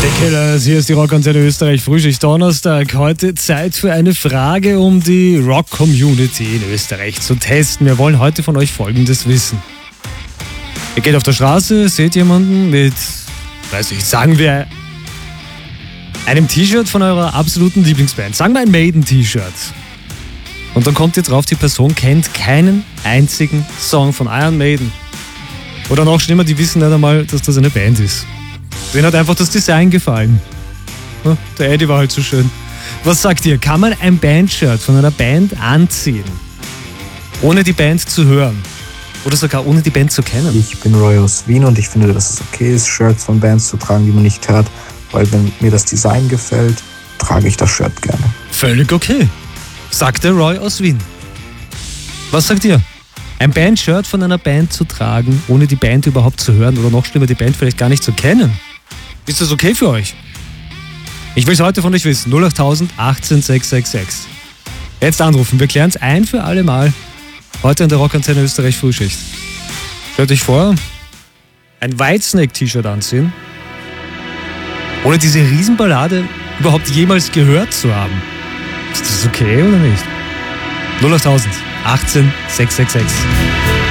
Killers, hier ist die Rockantenne Österreich, Frühschicht Donnerstag. Heute Zeit für eine Frage, um die Rock-Community in Österreich zu testen. Wir wollen heute von euch Folgendes wissen. Ihr geht auf der Straße, seht jemanden mit, sagen wir, einem T-Shirt von eurer absoluten Lieblingsband. Sagen wir ein Maiden-T-Shirt. Und dann kommt ihr drauf, die Person kennt keinen einzigen Song von Iron Maiden. Oder noch schlimmer, die wissen nicht einmal, dass das eine Band ist. Denen hat einfach das Design gefallen. Der Eddie war halt so schön. Was sagt ihr? Kann man ein Bandshirt von einer Band anziehen, ohne die Band zu hören? Oder sogar ohne die Band zu kennen? Ich bin Roy aus Wien und ich finde, dass es okay ist, Shirts von Bands zu tragen, die man nicht hört. Weil wenn mir das Design gefällt, trage ich das Shirt gerne. Völlig okay, sagt der Roy aus Wien. Was sagt ihr? Ein Bandshirt von einer Band zu tragen, ohne die Band überhaupt zu hören oder noch schlimmer, die Band vielleicht gar nicht zu kennen. Ist das okay für euch? Ich will es heute von euch wissen. 08000 18 666. Jetzt anrufen. Wir klären es ein für alle Mal. Heute in der Rockantenne Österreich Frühschicht. Stellt euch vor, ein Whitesnake-T-Shirt anziehen, ohne diese Riesenballade überhaupt jemals gehört zu haben. Ist das okay oder nicht? 08000 18 666.